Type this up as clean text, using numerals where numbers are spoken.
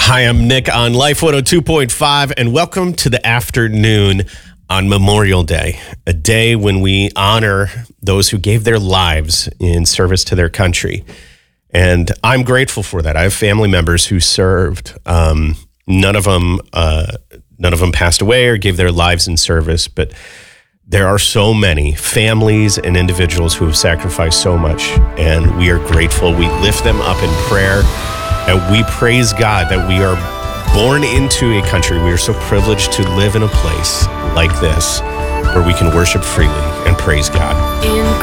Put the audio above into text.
Hi, I'm Nick on Life 102.5, and welcome to the afternoon on Memorial Day, a day when we honor those who gave their lives in service to their country. And I'm grateful for that. I have family members who served. None of them passed away or gave their lives in service, but there are so many families and individuals who have sacrificed so much, and we are grateful. We lift them up in prayer, and we praise God that we are born into a country. We are so privileged to live in a place like this where we can worship freely and praise God.